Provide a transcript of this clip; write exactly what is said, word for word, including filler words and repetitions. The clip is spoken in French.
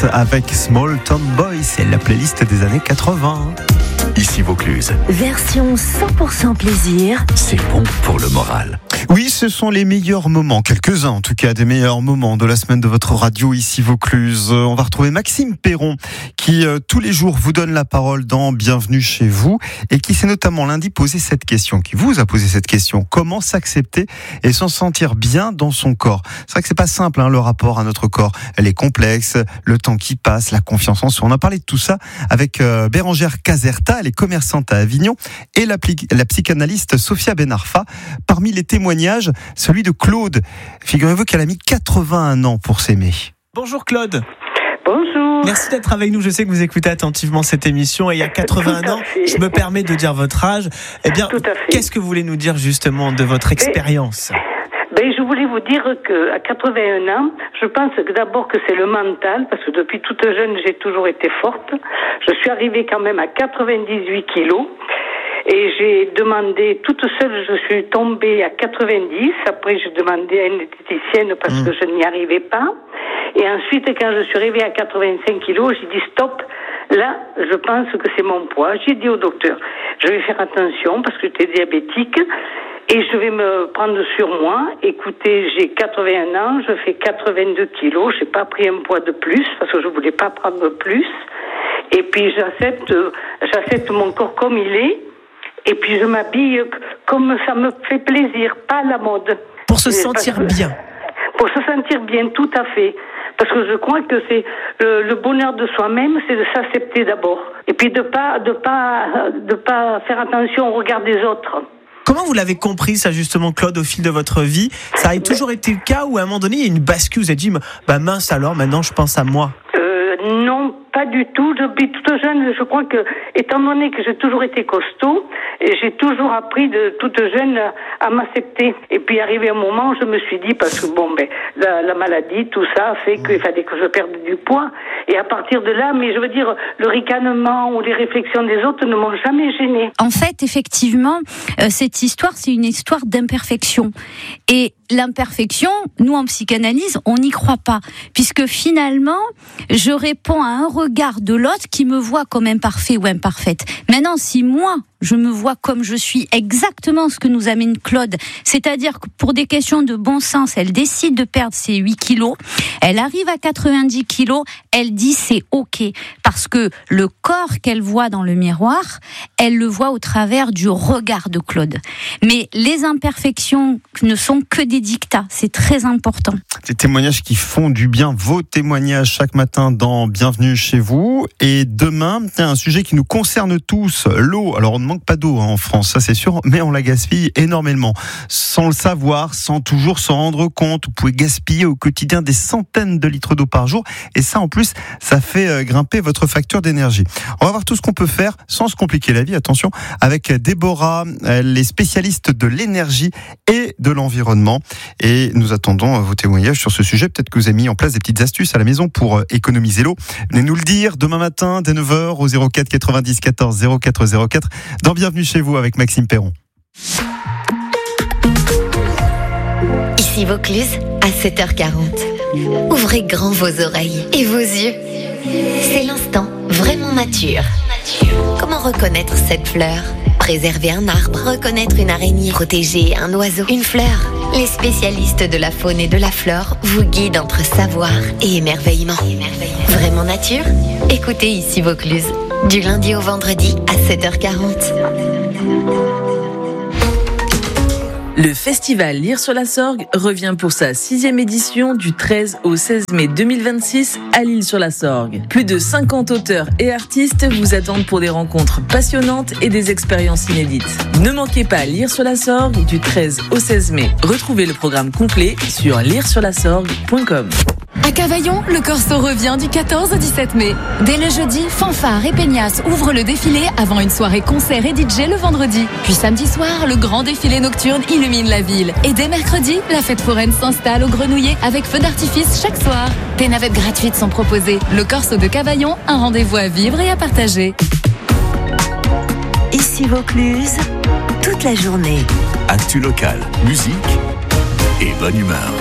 Beatles avec Small Town Boy, c'est la playlist des années quatre-vingts. Ici Vaucluse. Version cent pour cent plaisir. C'est bon pour le moral. Oui, ce sont les meilleurs moments, quelques-uns en tout cas, des meilleurs moments de la semaine de votre radio ici Vaucluse. On va retrouver Maxime Perron qui euh, tous les jours vous donne la parole dans Bienvenue chez vous et qui s'est notamment lundi posé cette question, qui vous a posé cette question. Comment s'accepter et s'en sentir bien dans son corps? C'est vrai que c'est pas simple hein, le rapport à notre corps. Elle est complexe, le temps qui passe, la confiance en soi. On a parlé de tout ça avec euh, Bérangère Caserta, elle est commerçante à Avignon, et la, la psychanalyste Sophia Benarfa. Parmi les témoignages, celui de Claude. Figurez-vous qu'elle a mis quatre-vingt-un ans pour s'aimer. Bonjour Claude. Bonjour. Merci d'être avec nous. Je sais que vous écoutez attentivement cette émission et il y a quatre-vingt-un ans, je me permets de dire votre âge. Eh bien, qu'est-ce que vous voulez nous dire justement de votre expérience ? Ben, je voulais vous dire qu'à quatre-vingt-un ans, je pense que d'abord que c'est le mental, parce que depuis toute jeune, j'ai toujours été forte. Je suis arrivée quand même à quatre-vingt-dix-huit kilos. Et j'ai demandé, toute seule, je suis tombée à quatre-vingt-dix. Après, j'ai demandé à une diététicienne parce mmh. que je n'y arrivais pas. Et ensuite, quand je suis arrivée à quatre-vingt-cinq kilos, j'ai dit stop. Là, je pense que c'est mon poids. J'ai dit au docteur, je vais faire attention parce que j'étais diabétique et je vais me prendre sur moi. Écoutez, j'ai quatre-vingt-un ans, je fais quatre-vingt-deux kilos. J'ai pas pris un poids de plus parce que je voulais pas prendre plus. Et puis, j'accepte, j'accepte mon corps comme il est. Et puis je m'habille comme ça me fait plaisir, pas à la mode. Pour se sentir bien. Pour se sentir bien, tout à fait. Parce que je crois que c'est le, le bonheur de soi-même, c'est de s'accepter d'abord. Et puis de pas, de pas, de pas faire attention au regard des autres. Comment vous l'avez compris ça justement, Claude, au fil de votre vie? Ça a toujours été le cas ou à un moment donné il y a une bascule, vous avez dit bah mince alors maintenant je pense à moi? Euh, non, pas du tout. Depuis toute jeune, je crois que, étant donné que j'ai toujours été costaud, et j'ai toujours appris de toute jeune à, à m'accepter. Et puis arrivé un moment, je me suis dit, parce que bon, ben, la, la maladie, tout ça, fait qu'il fallait que je perde du poids. Et à partir de là, mais je veux dire, le ricanement ou les réflexions des autres ne m'ont jamais gênée. En fait, effectivement, euh, cette histoire, c'est une histoire d'imperfection. Et l'imperfection, nous en psychanalyse, on n'y croit pas. Puisque finalement, je réponds à un regard de l'autre qui me voit comme imparfait ou imparfaite. Maintenant, si moi, je me vois comme je suis, exactement ce que nous amène Claude, c'est-à-dire que pour des questions de bon sens, elle décide de perdre ses huit kilos, elle arrive à quatre-vingt-dix kilos, elle dit c'est ok, parce que le corps qu'elle voit dans le miroir, elle le voit au travers du regard de Claude. Mais les imperfections ne sont que des dictats, c'est très important. Des témoignages qui font du bien, vos témoignages chaque matin dans Bienvenue chez vous. Et demain, un sujet qui nous concerne tous, l'eau. Alors on ne manque pas d'eau hein, en France, ça c'est sûr, mais on la gaspille énormément. Sans le savoir, sans toujours s'en rendre compte, vous pouvez gaspiller au quotidien des centaines de litres d'eau par jour. Et ça en plus, ça fait grimper votre facture d'énergie. On va voir tout ce qu'on peut faire sans se compliquer la vie, attention, avec Déborah, elle est spécialiste de l'énergie et de l'environnement. Et nous attendons vos témoignages sur ce sujet. Peut-être que vous avez mis en place des petites astuces à la maison pour économiser l'eau. Venez nous le dire demain matin dès neuf heures au zéro quatre quatre-vingt-dix quatorze zéro quatre zéro quatre dans Bienvenue chez vous avec Maxime Perron. Ici Vaucluse à sept heures quarante. Ouvrez grand vos oreilles et vos yeux. C'est l'instant vraiment nature. Comment reconnaître cette fleur? Préserver un arbre, reconnaître une araignée, protéger un oiseau, une fleur. Les spécialistes de la faune et de la flore vous guident entre savoir et émerveillement. Vraiment nature? Écoutez Ici Vaucluse, du lundi au vendredi à sept heures quarante. Le festival Lire sur la Sorgue revient pour sa sixième édition du treize au seize mai deux mille vingt-six à L'Isle-sur-la-Sorgue. Plus de cinquante auteurs et artistes vous attendent pour des rencontres passionnantes et des expériences inédites. Ne manquez pas Lire sur la Sorgue du treize au seize mai. Retrouvez le programme complet sur lire sur la sorgue point com. À Cavaillon, le Corso revient du quatorze au dix-sept mai. Dès le jeudi, Fanfare et Peignasse ouvrent le défilé avant une soirée concert et D J le vendredi. Puis samedi soir, le grand défilé nocturne illumine la ville. Et dès mercredi, la fête foraine s'installe au Grenouillet avec feu d'artifice chaque soir. Des navettes gratuites sont proposées. Le Corso de Cavaillon, un rendez-vous à vivre et à partager. Ici Vaucluse, toute la journée. Actu local, musique et bonne humeur.